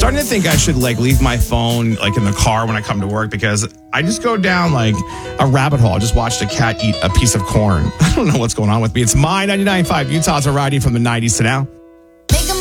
starting to think I should leave my phone in the car when I come to work because I just go down a rabbit hole. I just watched a cat eat a piece of corn. I don't know what's going on with me. It's My 99.5 Utah's variety from the 90s to now.